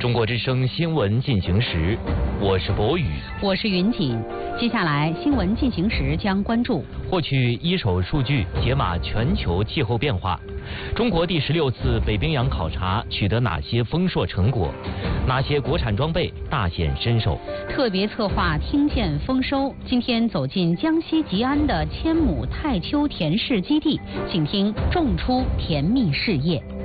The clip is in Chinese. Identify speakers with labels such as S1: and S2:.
S1: 中国之声新闻进行时，我是博宇，
S2: 我是云锦。接下来新闻进行时将关注：
S1: 获取一手数据，解码全球气候变化。中国第16次北冰洋考察取得哪些丰硕成果？哪些国产装备大显身手？
S2: 特别策划听见丰收，今天走进江西吉安的千亩太丘田氏基地，请听种出甜蜜事业。